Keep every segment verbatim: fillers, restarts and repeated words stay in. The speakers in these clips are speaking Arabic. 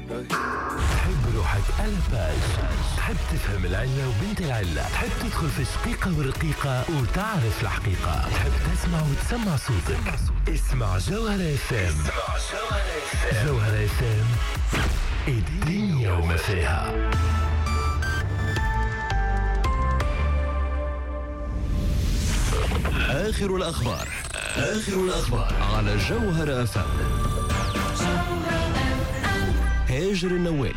تحب روحك ألباج، تحب تفهم العلة وبنت العلة، تحب تدخل في الشقيقة والرقيقة وتعرف الحقيقة، تحب تسمع وتسمع صوتك. اسمع جوهرة اف ام. جوهرة اف ام، الدنيا وما فيها. آخر الأخبار آخر الأخبار على جوهرة اف ام. هاجر النوالي.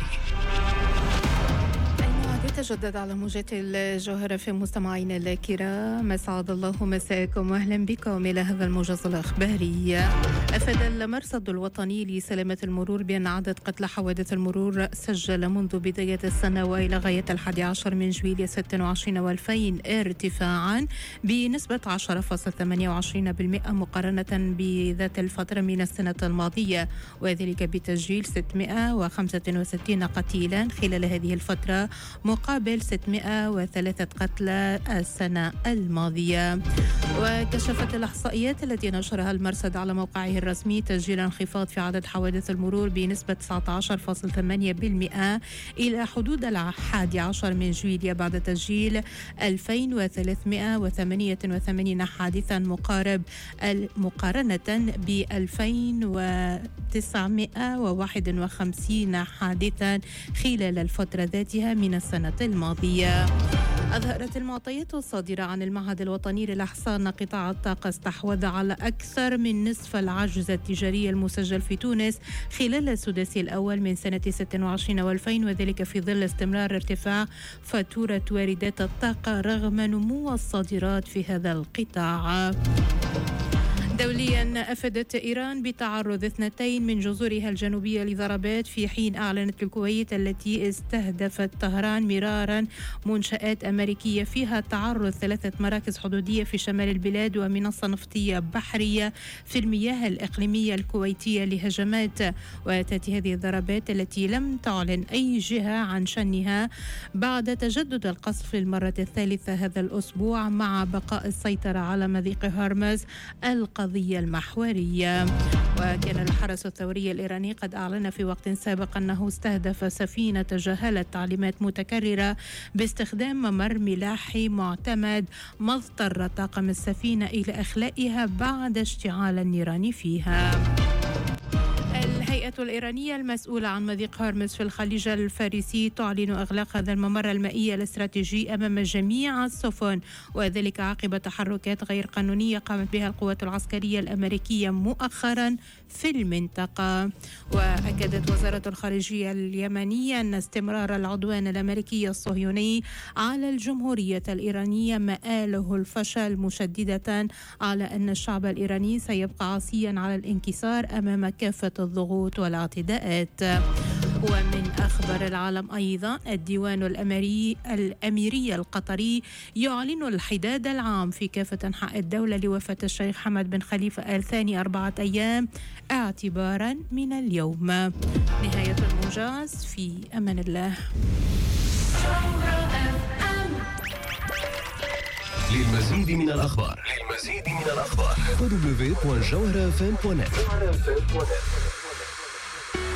تجدد على موجات الجوهرة في مستمعينا الكرام، أسعد الله مساءكم وأهلا بكم إلى هذا الموجز الأخباري. أفاد المرصد الوطني لسلامة المرور بأن عدد قتلى حوادث المرور سجل منذ بداية السنة وإلى غاية الحادي عشر من جويلية ستة وعشرين والفين ارتفاعا بنسبة عشرة فاصلة ثمانية وعشرين بالمئة مقارنة بذات الفترة من السنة الماضية، وذلك بتسجيل ستمائة وخمسة وستين قتيلا خلال هذه الفترة مقابل ستمائة وثلاثة قتلى السنة الماضية. وكشفت الإحصائيات التي نشرها المرصد على موقعه الرسمي تسجيل انخفاض في عدد حوادث المرور بنسبة تسعة عشر فاصلة ثمانية بالمئة إلى حدود الحادي عشر من جويلية بعد تسجيل ألفين وثلاثمائة وثمانية وثمانين حادثا مقارب مقارنة ب ألفين وتسعمائة وواحد وخمسين حادثا خلال الفترة ذاتها من السنة الماضية. أظهرت المعطيات الصادرة عن المعهد الوطني للإحصاء أن قطاع الطاقة استحوذ على أكثر من نصف العجز التجاري المسجل في تونس خلال السداسي الأول من سنة ستة وعشرين والفين، وذلك في ظل استمرار ارتفاع فاتورة واردات الطاقة رغم نمو الصادرات في هذا القطاع. دوليا، أفادت إيران بتعرض اثنتين من جزرها الجنوبية لضربات، في حين أعلنت الكويت التي استهدفت طهران مرارا منشآت أمريكية فيها تعرض ثلاثة مراكز حدودية في شمال البلاد ومنصة نفطية بحرية في المياه الإقليمية الكويتية لهجمات. وتأتي هذه الضربات التي لم تعلن أي جهة عن شنها بعد تجدد القصف للمرة الثالثة هذا الأسبوع مع بقاء السيطرة على مضيق هرمز القضية المحورية. وكان الحرس الثوري الإيراني قد أعلن في وقت سابق أنه استهدف سفينة تجاهلت تعليمات متكررة باستخدام ممر ملاحي معتمد، ما اضطر طاقم السفينة إلى إخلائها بعد اشتعال النيران فيها. الهيئة الإيرانية المسؤولة عن مضيق هرمز في الخليج الفارسي تعلن إغلاق هذا الممر المائي الاستراتيجي أمام جميع السفن، وذلك عقب تحركات غير قانونية قامت بها القوات العسكرية الأمريكية مؤخرا في المنطقة. وأكدت وزارة الخارجية اليمنية أن استمرار العدوان الأمريكي الصهيوني على الجمهورية الإيرانية مآله الفشل، مشددة على أن الشعب الإيراني سيبقى عصيا على الانكسار أمام كافة الضغوط والاعتداءات. ومن أخبار العالم أيضا، الديوان الأميري الأميري القطري يعلن الحداد العام في كافة أنحاء الدولة لوفاة الشيخ حمد بن خليفة آل ثاني أربعة أيام اعتبارا من اليوم. نهاية الموجز، في أمان الله. للمزيد من الأخبار للمزيد من الأخبار دبليو دبليو دبليو دوت جوهرة اف ام دوت نت.